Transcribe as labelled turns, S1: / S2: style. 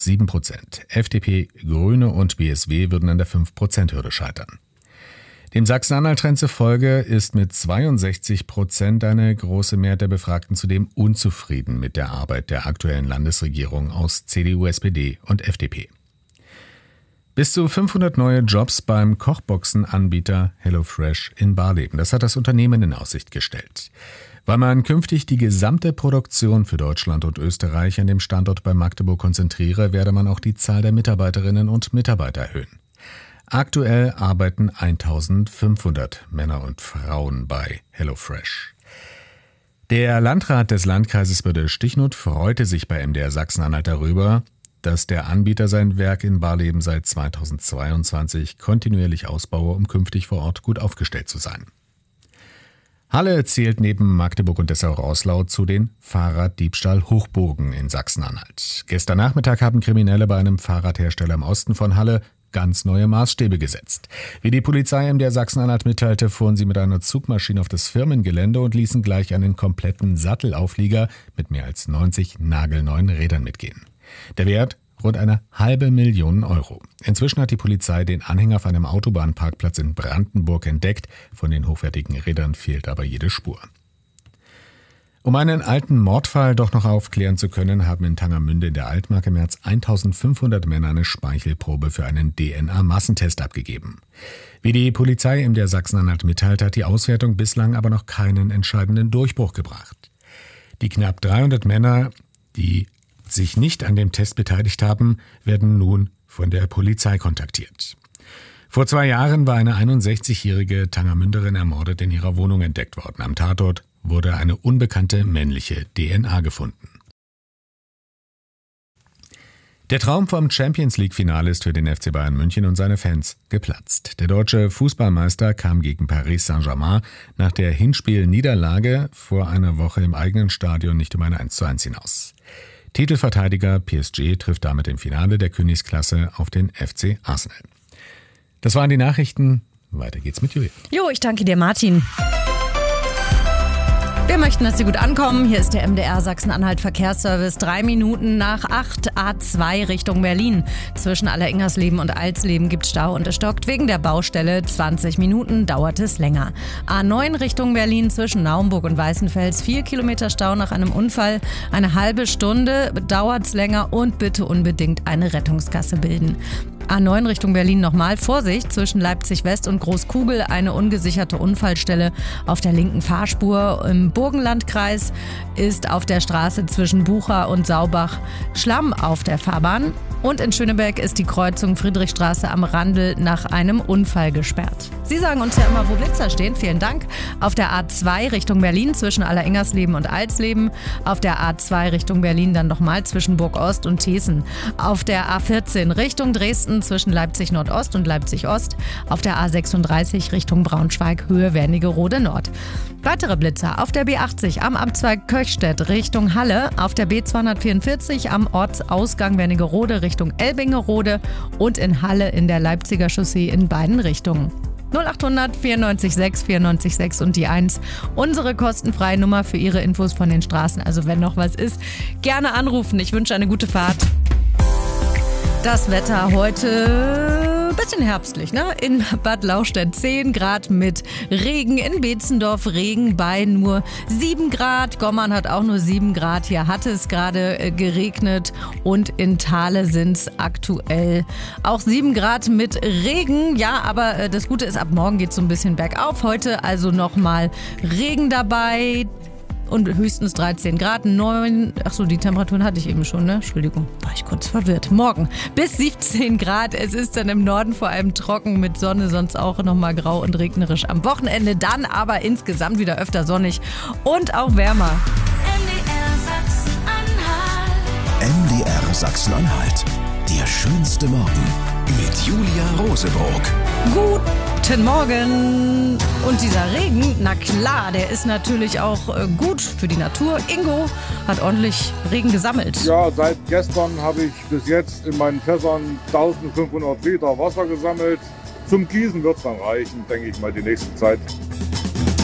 S1: 7%. FDP, Grüne und BSW würden an der 5%-Hürde scheitern. Dem Sachsen-Anhalt-Trend zufolge ist mit 62% eine große Mehrheit der Befragten zudem unzufrieden mit der Arbeit der aktuellen Landesregierung aus CDU, SPD und FDP. Bis zu 500 neue Jobs beim Kochboxenanbieter HelloFresh in Barleben. Das hat das Unternehmen in Aussicht gestellt. Weil man künftig die gesamte Produktion für Deutschland und Österreich an dem Standort bei Magdeburg konzentriere, werde man auch die Zahl der Mitarbeiterinnen und Mitarbeiter erhöhen. Aktuell arbeiten 1500 Männer und Frauen bei HelloFresh. Der Landrat des Landkreises Bödel-Stichnut freute sich bei MDR Sachsen-Anhalt darüber, dass der Anbieter sein Werk in Barleben seit 2022 kontinuierlich ausbaue, um künftig vor Ort gut aufgestellt zu sein. Halle zählt neben Magdeburg und Dessau-Roßlau zu den Fahrraddiebstahl-Hochburgen in Sachsen-Anhalt. Gestern Nachmittag haben Kriminelle bei einem Fahrradhersteller im Osten von Halle ganz neue Maßstäbe gesetzt. Wie die Polizei MDR Sachsen-Anhalt mitteilte, fuhren sie mit einer Zugmaschine auf das Firmengelände und ließen gleich einen kompletten Sattelauflieger mit mehr als 90 nagelneuen Rädern mitgehen. Der Wert rund 500.000 Euro. Inzwischen hat die Polizei den Anhänger auf einem Autobahnparkplatz in Brandenburg entdeckt. Von den hochwertigen Rädern fehlt aber jede Spur. Um einen alten Mordfall doch noch aufklären zu können, haben in Tangermünde in der Altmark im März 1500 Männer eine Speichelprobe für einen DNA-Massentest abgegeben. Wie die Polizei MDR Sachsen-Anhalt mitteilt, hat die Auswertung bislang aber noch keinen entscheidenden Durchbruch gebracht. Die knapp 300 Männer, die sich nicht an dem Test beteiligt haben, werden nun von der Polizei kontaktiert. Vor 2 Jahren war eine 61-jährige Tangermünderin ermordet in ihrer Wohnung entdeckt worden. Am Tatort wurde eine unbekannte männliche DNA gefunden. Der Traum vom Champions-League-Finale ist für den FC Bayern München und seine Fans geplatzt. Der deutsche Fußballmeister kam gegen Paris Saint-Germain nach der Hinspielniederlage vor einer Woche im eigenen Stadion nicht um ein 1:1 hinaus. Titelverteidiger PSG trifft damit im Finale der Königsklasse auf den FC Arsenal. Das waren die Nachrichten. Weiter geht's mit Julia.
S2: Jo, ich danke dir, Martin. Wir möchten, dass Sie gut ankommen. Hier ist der MDR Sachsen-Anhalt Verkehrsservice. 3 Minuten nach 8, A2 Richtung Berlin. Zwischen Alleringersleben und Alsleben gibt Stau und es stockt wegen der Baustelle. 20 Minuten dauert es länger. A9 Richtung Berlin zwischen Naumburg und Weißenfels. 4 Kilometer Stau nach einem Unfall. Eine halbe Stunde dauert es länger und bitte unbedingt eine Rettungsgasse bilden. A9 Richtung Berlin nochmal. Vorsicht, zwischen Leipzig West und Großkugel eine ungesicherte Unfallstelle auf der linken Fahrspur. Im Burgenlandkreis ist auf der Straße zwischen Bucha und Saubach Schlamm auf der Fahrbahn. Und in Schönebeck ist die Kreuzung Friedrichstraße am Randl nach einem Unfall gesperrt. Sie sagen uns ja immer, wo Blitzer stehen. Vielen Dank. Auf der A2 Richtung Berlin zwischen Alleringersleben und Alsleben. Auf der A2 Richtung Berlin dann nochmal zwischen Burg Ost und Thesen. Auf der A14 Richtung Dresden zwischen Leipzig Nordost und Leipzig Ost. Auf der A36 Richtung Braunschweig Höhe Wernigerode Nord. Weitere Blitzer auf der B80 am Abzweig Köchstedt Richtung Halle. Auf der B244 am Ortsausgang Wernigerode Richtung Elbingerode und in Halle in der Leipziger Chaussee in beiden Richtungen. 0800 94 6 94 6 und die 1. Unsere kostenfreie Nummer für Ihre Infos von den Straßen. Also wenn noch was ist, gerne anrufen. Ich wünsche eine gute Fahrt. Das Wetter heute ein bisschen herbstlich, ne? In Bad Lauchstädt 10 Grad mit Regen, in Beetzendorf Regen bei nur 7 Grad. Gommern hat auch nur 7 Grad. Hier hat es gerade geregnet und in Thale sind es aktuell auch 7 Grad mit Regen. Ja, aber das Gute ist, ab morgen geht es so ein bisschen bergauf. Heute also nochmal Regen dabei. Und höchstens 13 Grad, 9, achso, die Temperaturen hatte ich eben schon, ne? Entschuldigung, war ich kurz verwirrt. Morgen bis 17 Grad, es ist dann im Norden vor allem trocken mit Sonne, sonst auch nochmal grau und regnerisch. Am Wochenende dann aber insgesamt wieder öfter sonnig und auch wärmer.
S3: MDR Sachsen-Anhalt, der schönste Morgen mit Julia Rosebroock.
S2: Guten Morgen! Und dieser Regen, na klar, der ist natürlich auch gut für die Natur. Ingo hat ordentlich Regen gesammelt.
S4: Ja, seit gestern habe ich bis jetzt in meinen Fässern 1500 Liter Wasser gesammelt. Zum Gießen wird es dann reichen, denke ich mal, die nächste Zeit.